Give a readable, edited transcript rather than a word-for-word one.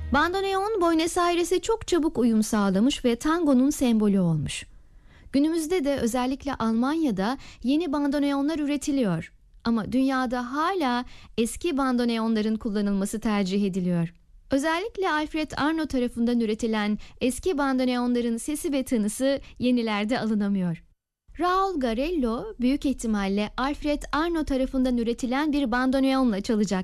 Bandoneon, Buenos Aires'e çok çabuk uyum sağlamış ve tangonun sembolü olmuş. Günümüzde de özellikle Almanya'da yeni bandoneonlar üretiliyor. Ama dünyada hala eski bandoneonların kullanılması tercih ediliyor. Özellikle Alfred Arno tarafından üretilen eski bandoneonların sesi ve tınısı yenilerde alınamıyor. Raul Garello büyük ihtimalle Alfred Arno tarafından üretilen bir bandoneonla çalacak.